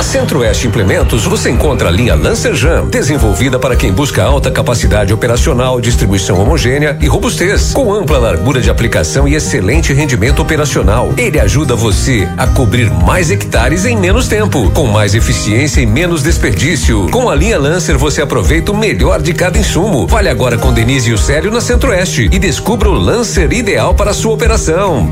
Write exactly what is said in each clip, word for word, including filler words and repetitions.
Na Centro-Oeste Implementos você encontra a linha Lancer Jam, desenvolvida para quem busca alta capacidade operacional, distribuição homogênea e robustez, com ampla largura de aplicação e excelente rendimento operacional. Ele ajuda você a cobrir mais hectares em menos tempo, com mais eficiência e menos desperdício. Com a linha Lancer você aproveita o melhor de cada insumo. Fale agora com Denise e o Célio na Centro-Oeste e descubra o Lancer ideal para a sua operação.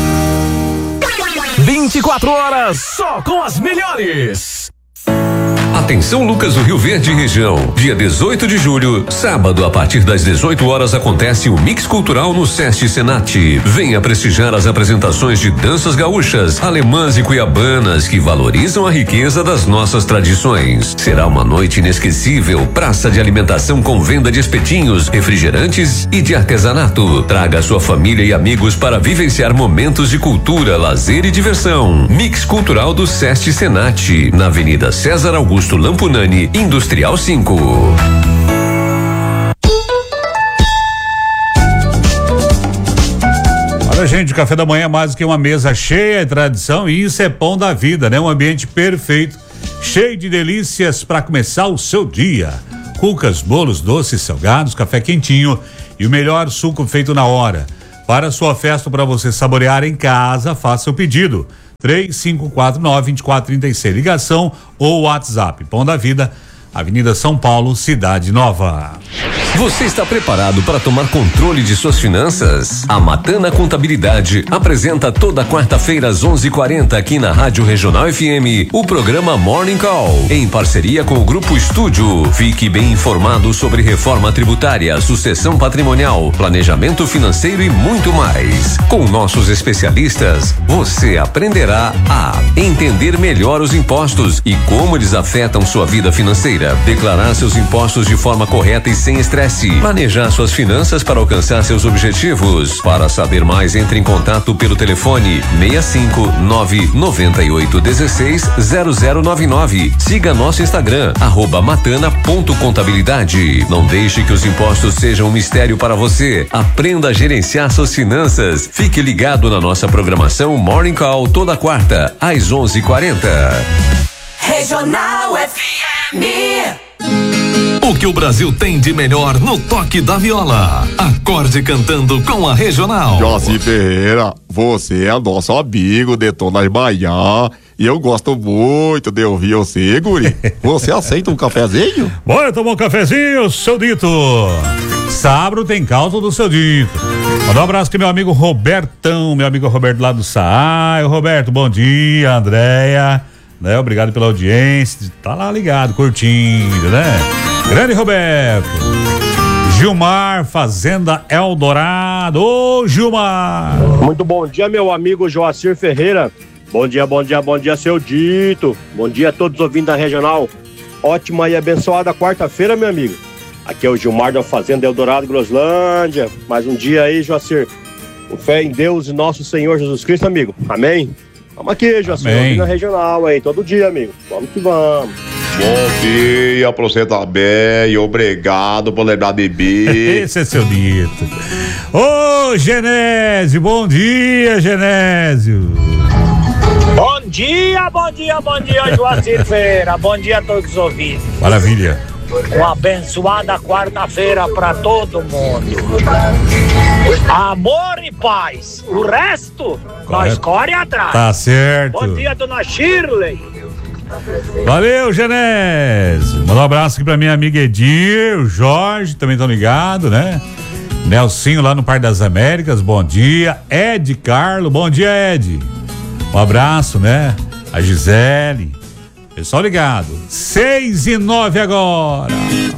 vinte e quatro horas só com as melhores. Atenção Lucas do Rio Verde e região. Dia dezoito de julho, sábado, a partir das dezoito horas, acontece o Mix Cultural no Sesc Senat. Venha prestigiar as apresentações de danças gaúchas, alemãs e cuiabanas que valorizam a riqueza das nossas tradições. Será uma noite inesquecível, praça de alimentação com venda de espetinhos, refrigerantes e de artesanato. Traga sua família e amigos para vivenciar momentos de cultura, lazer e diversão. Mix Cultural do Sesc Senat, na Avenida César Augusto Lampunani, Industrial cinco. Olha, gente, o café da manhã é mais do que uma mesa cheia de tradição, e isso é pão da vida, né? Um ambiente perfeito, cheio de delícias para começar o seu dia. Cucas, bolos, doces, salgados, café quentinho e o melhor suco feito na hora. Para a sua festa, para você saborear em casa, faça o pedido. três cinco quatro nove, dois quatro três seis, ligação ou WhatsApp. Pão da Vida, Avenida São Paulo, Cidade Nova. Você está preparado para tomar controle de suas finanças? A Matana Contabilidade apresenta toda quarta-feira às onze e quarenta aqui na Rádio Regional F M o programa Morning Call, em parceria com o Grupo Estúdio. Fique bem informado sobre reforma tributária, sucessão patrimonial, planejamento financeiro e muito mais. Com nossos especialistas, você aprenderá a entender melhor os impostos e como eles afetam sua vida financeira, declarar seus impostos de forma correta e sem estresse, planejar suas finanças para alcançar seus objetivos. Para saber mais, entre em contato pelo telefone seis cinco nove nove oito um seis zero zero nove nove. Siga nosso Instagram, arroba matana ponto contabilidade. Não deixe que os impostos sejam um mistério para você. Aprenda a gerenciar suas finanças. Fique ligado na nossa programação Morning Call toda quarta, às onze e quarenta. Regional F M. O que o Brasil tem de melhor no toque da viola. Acorde cantando com a Regional. Joaci Ferreira, você é nosso amigo de Tonas Bahia e eu gosto muito de ouvir você, guri. Você aceita um cafezinho? Bora tomar um cafezinho, seu Dito. Sábado tem caldo do seu Dito. Manda um abraço aqui, meu amigo Robertão, meu amigo Roberto lá do Saai. Roberto, bom dia, Andréia, né? Obrigado pela audiência, tá lá ligado, curtindo, né? Grande Roberto. Gilmar, Fazenda Eldorado. Ô, Gilmar. Muito bom dia, meu amigo Joacir Ferreira. Bom dia, bom dia, bom dia, seu Dito. Bom dia a todos ouvindo da Regional. Ótima e abençoada quarta-feira, meu amigo. Aqui é o Gilmar da Fazenda Eldorado, Groslândia. Mais um dia aí, Joacir. Com fé em Deus e nosso Senhor Jesus Cristo, amigo. Amém? Vamos aqui, Joacir, ouvindo na Regional aí, todo dia, amigo. Vamos que vamos. Bom dia pra você também, obrigado por lembrar de mim. Esse é seu Dito. Ô, Genésio, bom dia, Genésio. Bom dia, bom dia, bom dia, Joacir Ferreira. Bom dia a todos os ouvintes. Maravilha. Uma abençoada quarta-feira pra todo mundo. Amor e paz. O resto, correto, nós corre atrás. Tá certo. Bom dia, dona Shirley. Valeu, Genésio. Manda um abraço aqui pra minha amiga Edir, o Jorge, também estão ligados, né? Nelsinho lá no Parque das Américas, bom dia. Ed Carlo, bom dia, Ed. Um abraço, né? A Gisele. Pessoal ligado. Seis e nove agora.